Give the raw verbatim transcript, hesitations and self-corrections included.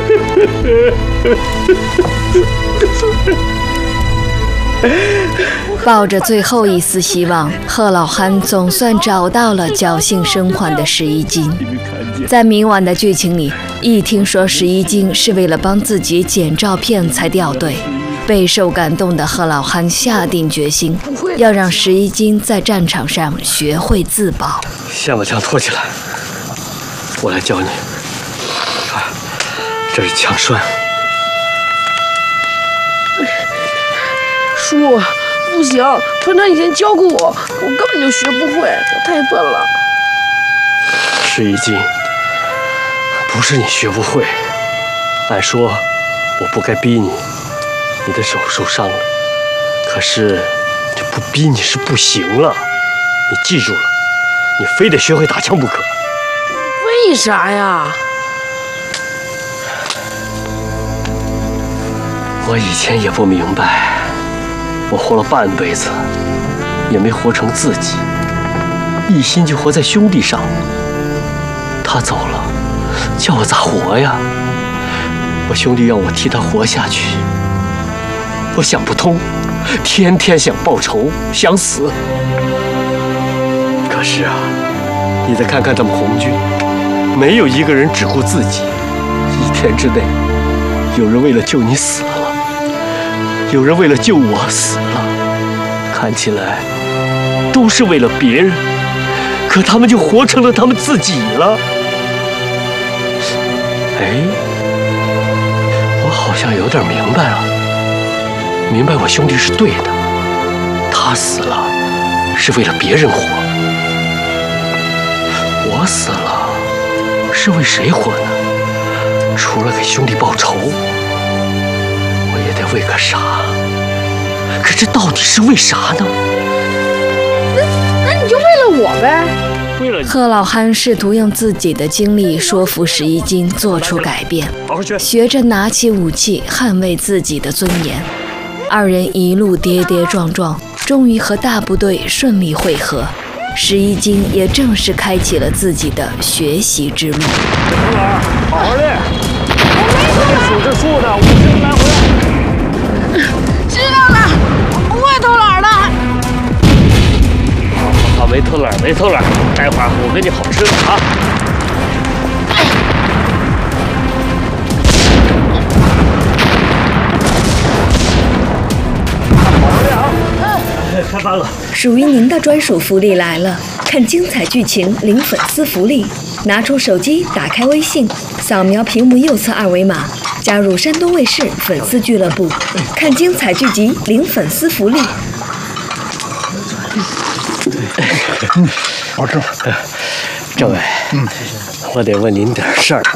抱着最后一丝希望，贺老憨总算找到了侥幸生还的十一金。在明晚的剧情里，一听说十一金是为了帮自己剪照片才掉队，备受感动的贺老憨下定决心，要让十一金在战场上学会自保。 先把枪脱起来，我来教你。看，这是枪栓。 叔，不行，团长以前教过我，我根本就学不会，我太笨了。 十一金，不是你学不会，按说我不该逼你，你的手受伤了，可是这不逼你是不行了。你记住了，你非得学会打枪不可。 为啥呀？ 我以前也不明白。我活了半辈子，也没活成自己，一心就活在兄弟上。他走了，叫我咋活呀？我兄弟让我替他活下去，我想不通，天天想报仇，想死。可是啊，你再看看他们红军，没有一个人只顾自己。一天之内，有人为了救你死了。有人为了救我死了，看起来都是为了别人，可他们就活成了他们自己了。哎，我好像有点明白了，明白我兄弟是对的，他死了是为了别人活，我死了是为谁活呢？除了给兄弟报仇，也得为个啥？可这到底是为啥呢？ 那那你就为了我呗。 为了贺老憨试图用自己的经历说服十一金做出改变，学着拿起武器捍卫自己的尊严。二人一路跌跌撞撞，终于和大部队顺利会合。十一金也正式开启了自己的学习之路。 好好练，我没数着数的，五十来回来。 知道了，不会偷懒的。 好好好，没偷懒，没偷懒。待会儿我给你好吃的啊！好好练啊！开饭了。 属于您的专属福利来了！看精彩剧情领粉丝福利，拿出手机，打开微信，扫描屏幕右侧二维码。加入山东卫视粉丝俱乐部，看精彩剧集领粉丝福利。 嗯，好吃。 政委，嗯，我得问您点事儿。